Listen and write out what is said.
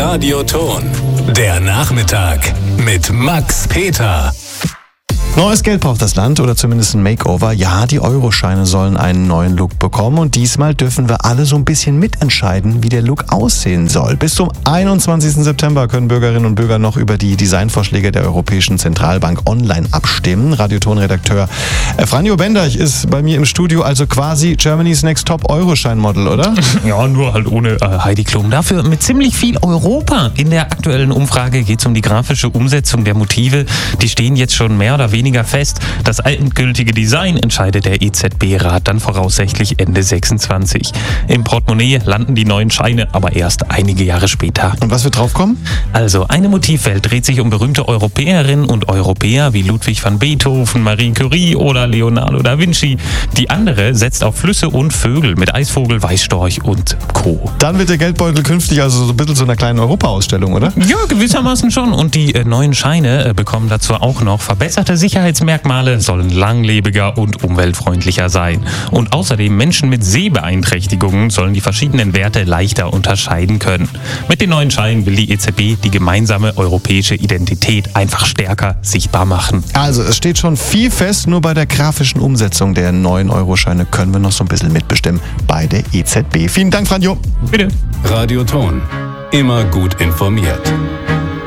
Radioton. Der Nachmittag mit Max Peter. Neues Geld braucht das Land oder zumindest ein Makeover. Ja, die Euroscheine sollen einen neuen Look bekommen und diesmal dürfen wir alle so ein bisschen mitentscheiden, wie der Look aussehen soll. Bis zum 21. September können Bürgerinnen und Bürger noch über die Designvorschläge der Europäischen Zentralbank online abstimmen. Radioton-Redakteur Franjo Benderch ist bei mir im Studio, also quasi Germany's Next Top Euroschein-Model, oder? Ja, nur halt ohne Heidi Klum. Dafür mit ziemlich viel Europa. In der aktuellen Umfrage geht es um die grafische Umsetzung der Motive. Die stehen jetzt schon mehr oder weniger fest. Das endgültige Design entscheidet der EZB-Rat dann voraussichtlich Ende 26. Im Portemonnaie landen die neuen Scheine aber erst einige Jahre später. Und was wird draufkommen? Also, eine Motivwelt dreht sich um berühmte Europäerinnen und Europäer wie Ludwig van Beethoven, Marie Curie oder Leonardo da Vinci. Die andere setzt auf Flüsse und Vögel mit Eisvogel, Weißstorch und Co. Dann wird der Geldbeutel künftig also so ein bisschen zu einer kleinen Europa-Ausstellung, oder? Ja, gewissermaßen schon. Und die neuen Scheine bekommen dazu auch noch verbesserte Sicherheitsmerkmale, sollen langlebiger und umweltfreundlicher sein. Und außerdem Menschen mit Sehbeeinträchtigungen sollen die verschiedenen Werte leichter unterscheiden können. Mit den neuen Scheinen will die EZB die gemeinsame europäische Identität einfach stärker sichtbar machen. Also, es steht schon viel fest, nur bei der grafischen Umsetzung der neuen Euroscheine können wir noch so ein bisschen mitbestimmen bei der EZB. Vielen Dank, Franjo. Bitte. Radioton. Immer gut informiert.